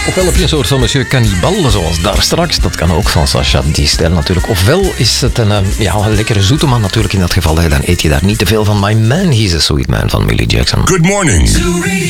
Ofwel heb je een soort van Monsieur Cannibal, zoals daar straks. Dat kan ook van Sacha Distel natuurlijk. Ofwel is het een lekkere zoete man natuurlijk in dat geval. Dan eet je daar niet te veel van. My Man, He's a Sweet Man van Millie Jackson. Good morning.